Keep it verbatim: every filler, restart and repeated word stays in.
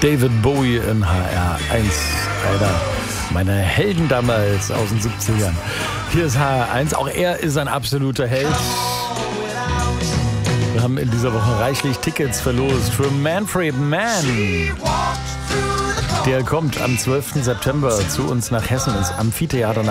David Bowie in H R eins. Einer meiner Helden damals aus den siebzigern. Hier ist H R eins. Auch er ist ein absoluter Held. Wir haben in dieser Woche reichlich Tickets verlost für Manfred Mann. Der kommt am zwölften September zu uns nach Hessen ins Amphitheater nach